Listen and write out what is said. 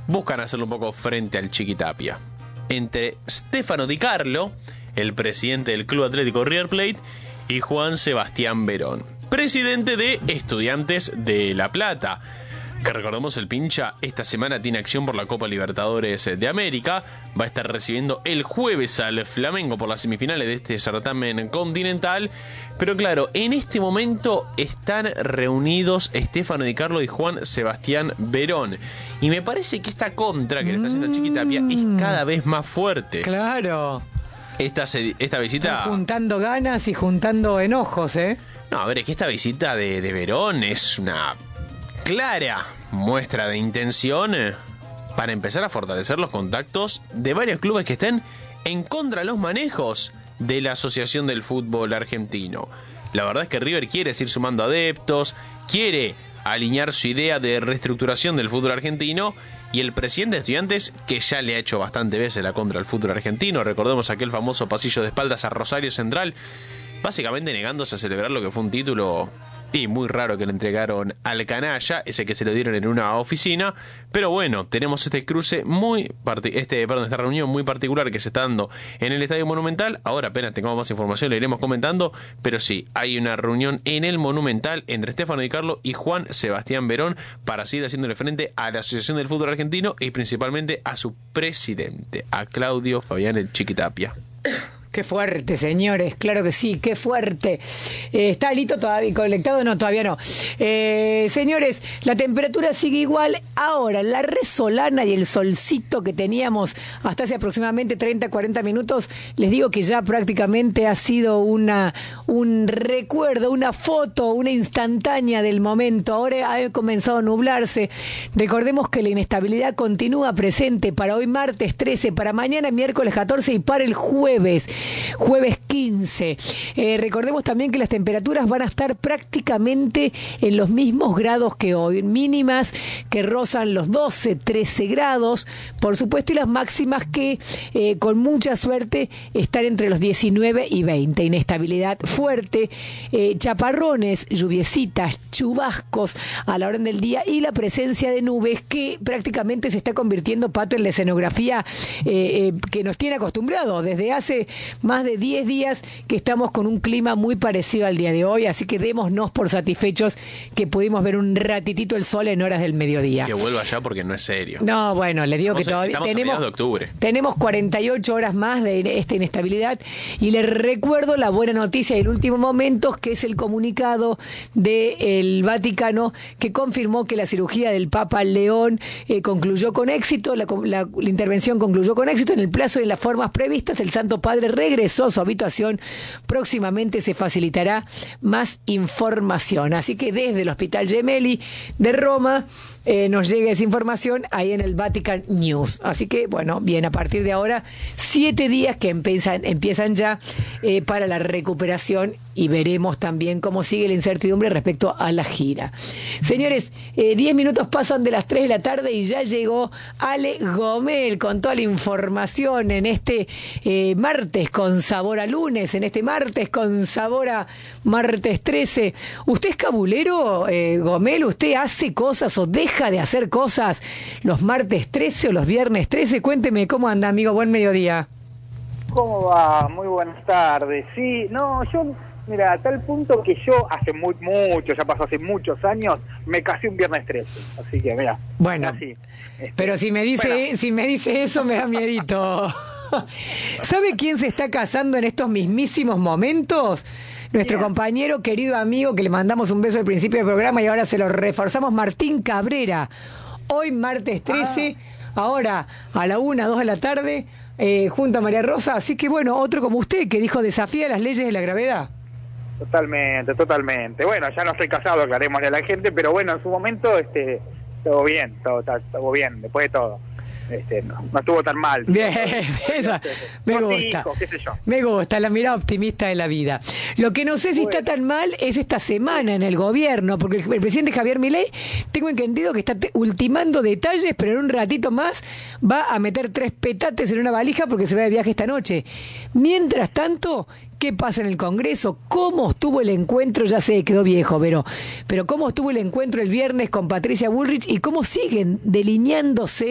buscan hacerlo un poco frente al Chiquitapia. Entre Stefano Di Carlo, el presidente del Club Atlético River Plate, y Juan Sebastián Verón, presidente de Estudiantes de La Plata, que recordemos el pincha esta semana tiene acción por la Copa Libertadores de América. Va a estar recibiendo el jueves al Flamengo por las semifinales de este certamen continental. Pero claro, en este momento están reunidos Stefano Di Carlo y Juan Sebastián Verón. Y me parece que esta contra que le está haciendo Chiquitapia es cada vez más fuerte. Claro. Esta visita... Están juntando ganas y juntando enojos, ¿eh? No, a ver, es que esta visita de Verón es una clara muestra de intención para empezar a fortalecer los contactos de varios clubes que estén en contra de los manejos de la Asociación del Fútbol Argentino. La verdad es que River quiere seguir sumando adeptos, quiere alinear su idea de reestructuración del fútbol argentino, y el presidente de Estudiantes, que ya le ha hecho bastante veces la contra al fútbol argentino, recordemos aquel famoso pasillo de espaldas a Rosario Central, básicamente negándose a celebrar lo que fue un título y muy raro que le entregaron al canalla, ese que se lo dieron en una oficina. Pero bueno, tenemos este cruce esta reunión muy particular que se está dando en el Estadio Monumental. Ahora apenas tengamos más información le iremos comentando, pero sí, hay una reunión en el Monumental entre Stefano Di Carlo y Juan Sebastián Verón para seguir haciéndole frente a la Asociación del Fútbol Argentino y principalmente a su presidente, a Claudio Fabián el Chiquitapia. Qué fuerte, señores, claro que sí, qué fuerte. ¿Está Lito todavía conectado? No, todavía no. Señores, la temperatura sigue igual. Ahora, la resolana y el solcito que teníamos hasta hace aproximadamente 30, 40 minutos, les digo que ya prácticamente ha sido un recuerdo, una foto, una instantánea del momento. Ahora ha comenzado a nublarse. Recordemos que la inestabilidad continúa presente para hoy martes 13, para mañana miércoles 14 y para el jueves 15. Recordemos también que las temperaturas van a estar prácticamente en los mismos grados que hoy, mínimas que rozan los 12, 13 grados, por supuesto, y las máximas que con mucha suerte están entre los 19 y 20. Inestabilidad fuerte, chaparrones, lluviecitas, chubascos a la hora del día y la presencia de nubes que prácticamente se está convirtiendo, Pato, en la escenografía que nos tiene acostumbrados desde hace más de 10 días que estamos con un clima muy parecido al día de hoy, así que démonos por satisfechos que pudimos ver un ratitito el sol en horas del mediodía. Que vuelva ya porque no es serio. No, bueno, le digo que todavía tenemos de octubre. Tenemos 48 horas más de esta inestabilidad y les recuerdo la buena noticia del último momento, que es el comunicado del Vaticano que confirmó que la cirugía del Papa León concluyó con éxito, la intervención concluyó con éxito en el plazo y en las formas previstas. El Santo Padre regresó a su habitación. Próximamente se facilitará más información. Así que desde el Hospital Gemelli de Roma nos llega esa información ahí en el Vatican News. Así que, bueno, bien, a partir de ahora, 7 días que empiezan ya para la recuperación y veremos también cómo sigue la incertidumbre respecto a la gira. Señores, 10 minutos pasan de las 3 de la tarde y ya llegó Ale Gomel con toda la información en este martes con sabor a lunes, en este martes con sabor a martes 13. ¿Usted es cabulero, Gomel? ¿Usted hace cosas o deja de hacer cosas los martes 13 o los viernes 13? Cuénteme cómo anda, amigo. Buen mediodía. ¿Cómo va? Muy buenas tardes. Sí, no, mira, a tal punto que yo hace mucho, ya pasó hace muchos años, me casé un viernes 13. Así que, mira. Bueno, así, pero si me dice eso me da miedito. ¿Sabe quién se está casando en estos mismísimos momentos? Nuestro compañero, querido amigo, que le mandamos un beso al principio del programa y ahora se lo reforzamos, Martín Cabrera. Hoy, martes 13, ahora a la 1, 2 de la tarde, junto a María Rosa. Así que, bueno, otro como usted que dijo desafía las leyes de la gravedad. Totalmente. Bueno, ya no estoy casado, aclarémosle a la gente, pero bueno, en su momento todo bien, todo bien, después de todo. No estuvo tan mal. Bien, eso me gusta. Hijos, qué sé yo. Me gusta la mirada optimista de la vida. Lo que no sé si está tan mal es esta semana en el gobierno, porque el presidente Javier Milei, tengo entendido que está ultimando detalles, pero en un ratito más va a meter 3 petates en una valija porque se va de viaje esta noche. Mientras tanto, ¿qué pasa en el Congreso? ¿Cómo estuvo el encuentro? Ya sé, quedó viejo, pero ¿cómo estuvo el encuentro el viernes con Patricia Bullrich y cómo siguen delineándose